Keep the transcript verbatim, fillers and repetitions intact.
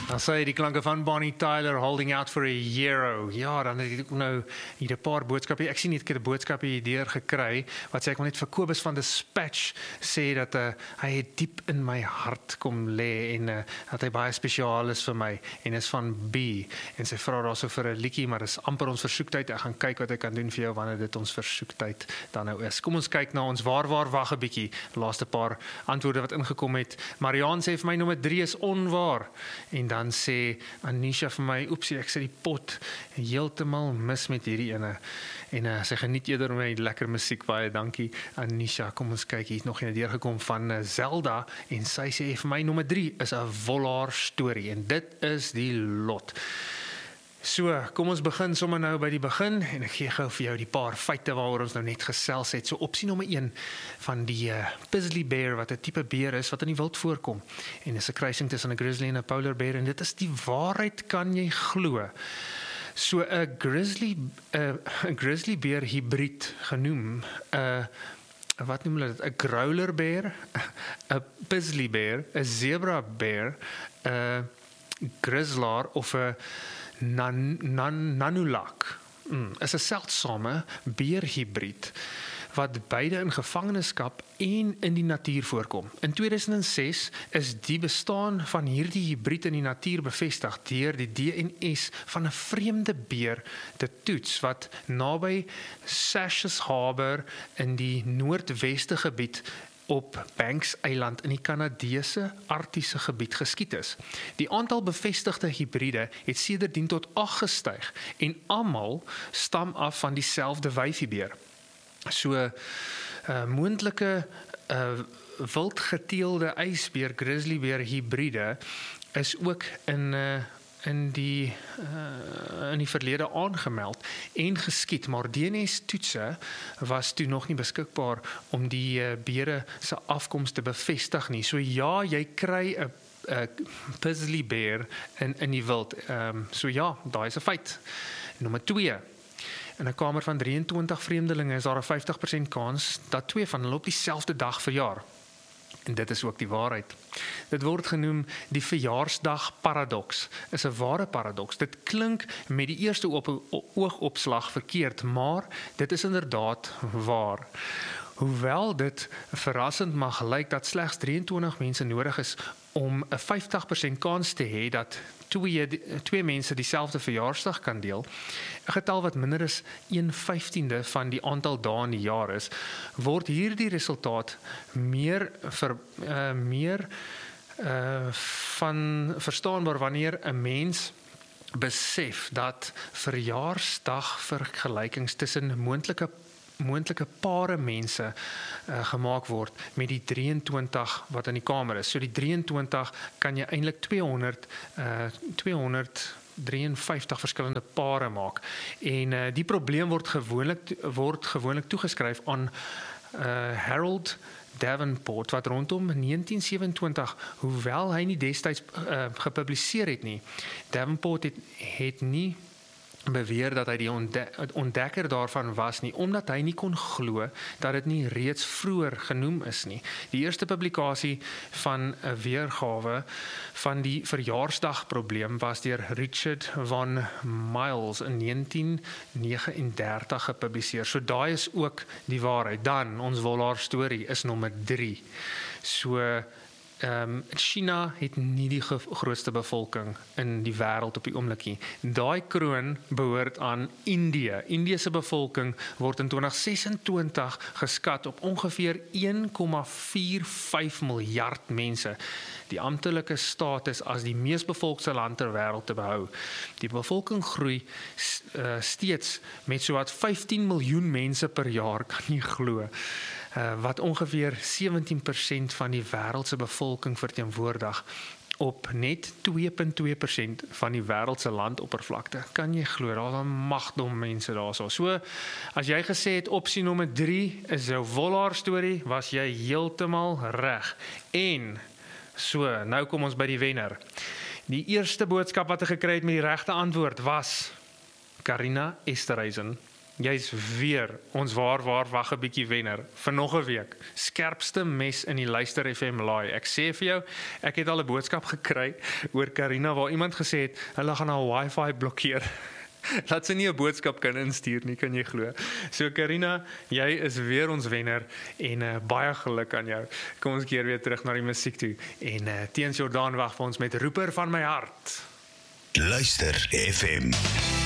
Dan sê die klanke van Bonnie Tyler, Holding Out for a Hero. Ja, dan het ek ook nou hier 'n paar boodskappe. Ek sien net ek het 'n boodskap hier deur gekry wat sê ek wil net vir Kobus van Dispatch sê dat uh, hy het diep in my hart kom lê en uh, dat hy baie spesiaal is vir my en is van B. En sy vra daarso vir 'n liedjie, maar dis amper ons versoektyd. Ek gaan kyk wat ek kan doen vir jou wanneer dit ons versoektyd dan nou is. Kom ons kyk na ons waar waar wag 'n bietjie. Laaste paar antwoorde wat ingekom het. Mariaan sê vir my nommer drie is onwaar. En dan sê Anisha vir my, oepsie, ek sê die pot heeltemal mis met hierdie ene. En uh, sy geniet eerder my lekker musiek, baie dankie Anisha. Kom ons kyk, hier is nog een deurgekom van uh, Zelda, en sy sê vir my nommer drie is 'n Wollaar storie, en dit is die lot. So, kom ons begin sommer nou by die begin, en ek gee gou vir jou die paar feite waaroor ons nou net gesels het. So opsie nommer een van die uh, Grizzly Bear, wat 'n tipe beer is wat in die wild voorkom, en is 'n kruising tussen 'n grizzly en 'n polar bear, en dit is die waarheid, kan jy glo. So 'n grizzly, 'n uh, grizzly bear hybrid genoem, 'n uh, wat noem hulle dit, 'n growler bear, 'n grizzly bear, 'n zebra bear, 'n uh, grizzlaar of 'n Nan, nan, nanulak mm, is 'n seldsame beerhybrid wat beide in gevangenskap en in die natuur voorkom. In tweeduisend ses is die bestaan van hierdie hybrid in die natuur bevestig deur die D N S van 'n vreemde beer te toets wat naby Sachs Harbour in die noordweste gebied op Banks Eiland in die Kanadese Arktiese gebied geskiet is. Die aantal bevestigde hibride het sedertdien tot agt gestyg en almal stam af van dieselfde wyfiebeer. So uh, moontlike uh, wildgeteelde ysbeer grizzlybeer hibride is ook in uh, in die uh, in die verlede aangemeld en geskiet, maar D N S-toetse was toe nog nie beskikbaar om die uh, beere se afkoms te bevestig nie. So ja, jy kry 'n grizzly bear in in die wild. Um, so ja, daai is 'n feit. Nommer twee. In 'n kamer van drieëntwintig vreemdelinge is daar 'n vyftig persent kans dat twee van hulle op dieselfde dag verjaar. En dit is ook die waarheid. Dit word genoem die verjaarsdag paradoks. Is 'n ware paradoks. Dit klink met die eerste op, oogopslag verkeerd, maar dit is inderdaad waar. Hoewel dit verrassend mag lyk dat slegs drieëntwintig mense nodig is om 'n vyftig persent kans te hê dat twee, twee mense dieselfde verjaarsdag kan deel, 'n getal wat minder as een vyftiende van die aantal dae in die jaar is, word hierdie resultaat meer ver, uh, meer uh, van verstaanbaar wanneer 'n mens besef dat verjaarsdagvergelykings tussen moontlike moontlike pare mense uh, gemaak word met die drieëntwintig wat in die kamer is. So die drieëntwintig kan jy eintlik tweehonderd uh, tweehonderddrieënvyftig verskillende pare maak. En uh, die probleem word gewoonlik word gewoonlik toegeskryf aan uh, Harold Davenport wat rondom negentien sewenentwintig, hoewel hy nie destyds uh, gepubliseer het nie. Davenport het, het nie beweer dat hy die ontdekker daarvan was nie, omdat hy nie kon glo dat dit nie reeds vroeër genoem is nie. Die eerste publikasie van 'n weergawe van die verjaarsdagprobleem was deur Richard van Miles in negentien negenendertig gepubliseer. So daai is ook die waarheid. Dan, ons Wollaar storie is nommer drie. So Um, China het nie die grootste bevolking in die wêreld op die oomblik nie. Daai kroon behoort aan Indië. Indië se bevolking word in twintig sesentwintig geskat op ongeveer een komma vyf vyf miljard mense. Die amptelike status as die mees bevolkte land ter wêreld te behou. Die bevolking groei uh, steeds met sowat vyftien miljoen mense per jaar, kan jy glo. Uh, wat ongeveer sewentien persent van die wêreld se bevolking verteenwoordig op net twee komma twee persent van die wêreld se landoppervlakte. Kan jy glo, daar's 'n magdom mense daarso. So, as jy gesê het opsie nommer drie is 'n Wollaar storie, was jy heeltemal reg. En so, nou kom ons by die wenner. Die eerste boodskap wat ek gekry het met die regte antwoord was Karina Esterhuizen. jy's weer ons waar waar wag 'n bietjie wenner vir nog 'n week. Skerpste mes in die Luister F M laai. Ek sê vir jou, ek het al 'n boodskap gekry oor Karina waar iemand gesê het hulle gaan haar wifi blokkeer. Laat sy nie 'n boodskap kan instuur nie, kan jy glo. So Karina, jy is weer ons wenner en uh, baie geluk aan jou. Kom ons keer weer terug na die musiek toe en uh, Teens Jordaan wag vir ons met Roeper van my hart. Luister F M.